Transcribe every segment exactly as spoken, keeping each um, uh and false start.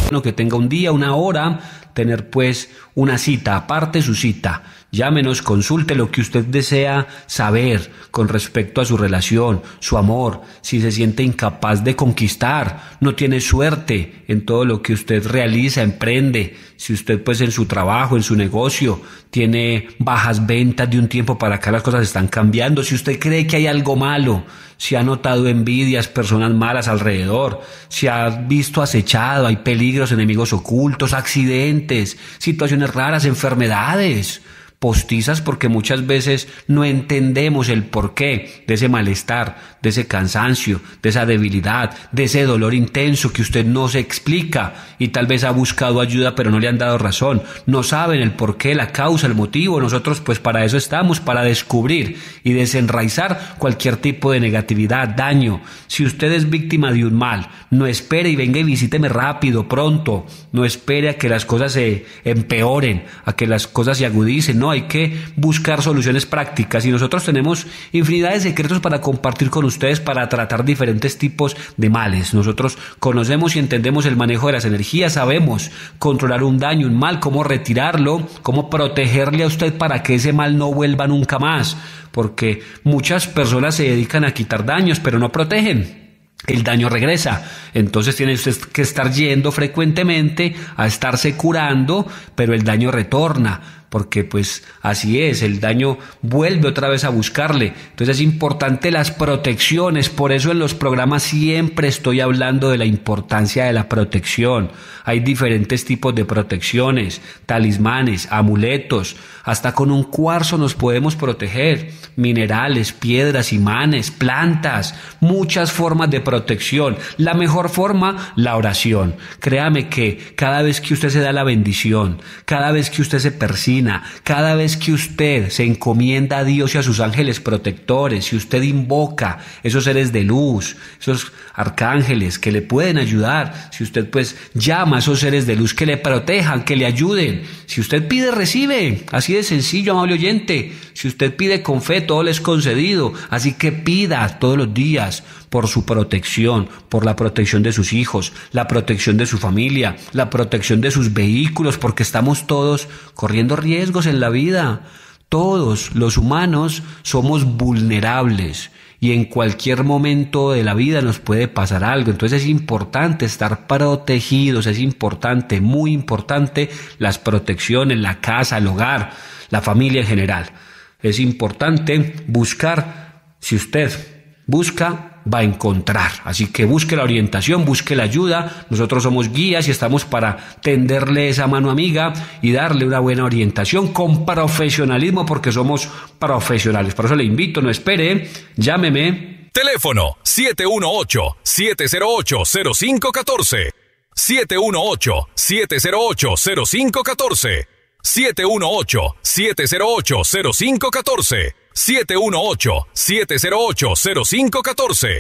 bueno que tenga un día, una hora, tener pues una cita, aparte su cita. Llámenos, consulte lo que usted desea saber con respecto a su relación, su amor, si se siente incapaz de conquistar, no tiene suerte en todo lo que usted realiza, emprende, si usted pues en su trabajo, en su negocio, tiene bajas ventas de un tiempo para acá, las cosas están cambiando, si usted cree que hay algo malo, si ha notado envidias, personas malas alrededor, si ha visto acechado, hay peligros, enemigos ocultos, accidentes, situaciones raras, enfermedades, postizas, porque muchas veces no entendemos el porqué de ese malestar, de ese cansancio, de esa debilidad, de ese dolor intenso que usted no se explica y tal vez ha buscado ayuda pero no le han dado razón, no saben el porqué, la causa, el motivo. Nosotros pues para eso estamos, para descubrir y desenraizar cualquier tipo de negatividad, daño. Si usted es víctima de un mal, no espere y venga y visíteme rápido, pronto, no espere a que las cosas se empeoren, a que las cosas se agudicen, no, hay que buscar soluciones prácticas y nosotros tenemos infinidad de secretos para compartir con ustedes para tratar diferentes tipos de males. Nosotros conocemos y entendemos el manejo de las energías, sabemos controlar un daño, un mal, cómo retirarlo, cómo protegerle a usted para que ese mal no vuelva nunca más, porque muchas personas se dedican a quitar daños pero no protegen. El daño regresa, entonces tiene usted que estar yendo frecuentemente a estarse curando, pero el daño retorna, porque pues así es, el daño vuelve otra vez a buscarle. Entonces es importante las protecciones, por eso en los programas siempre estoy hablando de la importancia de la protección. Hay diferentes tipos de protecciones, talismanes, amuletos, hasta con un cuarzo nos podemos proteger, minerales, piedras, imanes, plantas, muchas formas de protección. La mejor forma, la oración. Créame que cada vez que usted se da la bendición, cada vez que usted se persina, cada vez que usted se encomienda a Dios y a sus ángeles protectores, si usted invoca esos seres de luz, esos arcángeles que le pueden ayudar, si usted pues llama a esos seres de luz que le protejan, que le ayuden, si usted pide, recibe, así de sencillo, amable oyente. Si usted pide con fe, todo le es concedido, así que pida todos los días por su protección, por la protección de sus hijos, la protección de su familia, la protección de sus vehículos, porque estamos todos corriendo riesgos en la vida. Todos los humanos somos vulnerables y en cualquier momento de la vida nos puede pasar algo. Entonces es importante estar protegidos, es importante, muy importante, las protecciones, la casa, el hogar, la familia en general. Es importante buscar, si usted busca, va a encontrar. Así que busque la orientación, busque la ayuda. Nosotros somos guías y estamos para tenderle esa mano amiga y darle una buena orientación con profesionalismo, porque somos profesionales. Por eso le invito, no espere, llámeme. Teléfono siete uno ocho, siete cero ocho, cero cinco uno cuatro. siete uno ocho, siete cero ocho, cero cinco uno cuatro. siete uno ocho, siete cero ocho, cero cinco uno cuatro. siete uno ocho, siete cero ocho, cero cinco uno cuatro.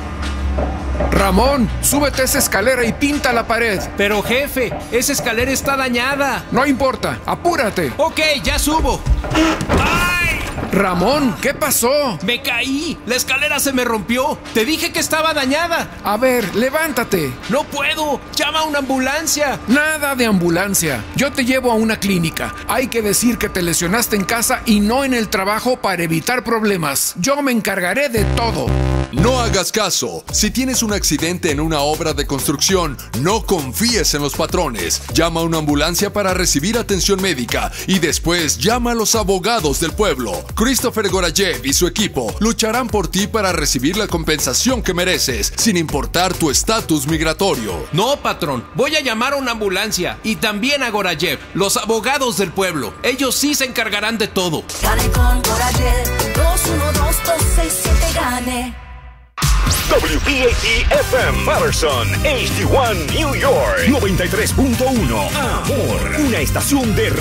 Ramón, súbete a esa escalera y pinta la pared. Pero jefe, esa escalera está dañada. No importa, apúrate. Ok, ya subo. ¡Ay! Ramón, ¿qué pasó? Me caí, la escalera se me rompió. Te dije que estaba dañada. A ver, levántate. No puedo, llama a una ambulancia. Nada de ambulancia, yo te llevo a una clínica. Hay que decir que te lesionaste en casa y no en el trabajo para evitar problemas. Yo me encargaré de todo. No hagas caso. Si tienes un accidente en una obra de construcción, no confíes en los patrones. Llama a una ambulancia para recibir atención médica y después llama a los abogados del pueblo. Christopher Gorayev y su equipo lucharán por ti para recibir la compensación que mereces, sin importar tu estatus migratorio. No, patrón, voy a llamar a una ambulancia y también a Gorayev, los abogados del pueblo. Ellos sí se encargarán de todo. Gane con Gorayev, dos uno dos, dos seis siete, gane. W P A T F M Patterson, H D uno New York, noventa y tres punto uno. Amor, una estación de